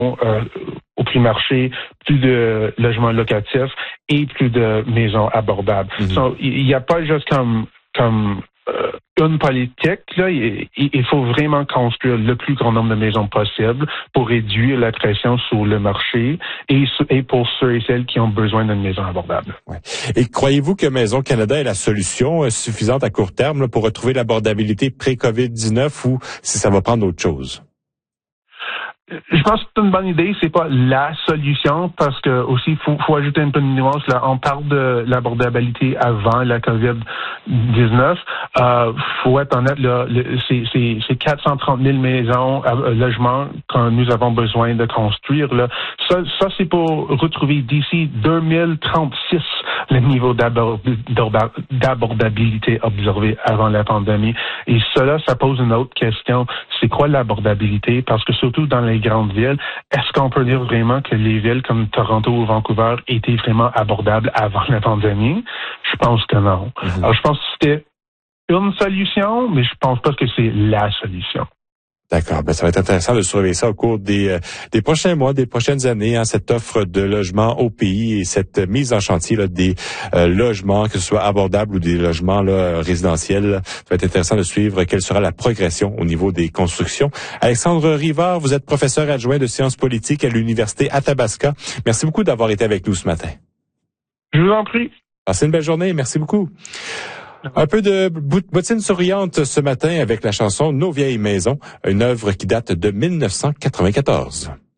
au prix marché, plus de logements locatifs et plus de maisons abordables. Donc, il n'y a pas juste comme une politique, là, il faut vraiment construire le plus grand nombre de maisons possible pour réduire la pression sur le marché et pour ceux et celles qui ont besoin d'une maison abordable. Ouais. Et croyez-vous que Maison Canada est la solution suffisante à court terme là, pour retrouver l'abordabilité pré-COVID-19 ou si ça va prendre autre chose? Je pense que c'est une bonne idée. C'est pas la solution parce que aussi faut ajouter un peu de nuance. Là, on parle de l'abordabilité avant la COVID-19. Faut être honnête. Là, c'est 430 000 maisons, logements que nous avons besoin de construire. Là, ça c'est pour retrouver d'ici 2036 le niveau d'abordabilité observé avant la pandémie. Et cela, ça pose une autre question. C'est quoi l'abordabilité? Parce que surtout dans les grandes villes, est-ce qu'on peut dire vraiment que les villes comme Toronto ou Vancouver étaient vraiment abordables avant la pandémie? Je pense que non. Alors, je pense que c'était une solution, mais je pense pas que c'est la solution. D'accord. Ben, ça va être intéressant de surveiller ça au cours des prochains mois, des prochaines années, hein, cette offre de logements au pays et cette mise en chantier là, des logements, que ce soit abordables ou des logements là, résidentiels. Ça va être intéressant de suivre quelle sera la progression au niveau des constructions. Alexandre Rivard, vous êtes professeur adjoint de sciences politiques à l'Université Athabasca. Merci beaucoup d'avoir été avec nous ce matin. Je vous en prie. Passez une belle journée. Merci beaucoup. Un peu de bottine souriante ce matin avec la chanson Nos vieilles maisons, une œuvre qui date de 1994.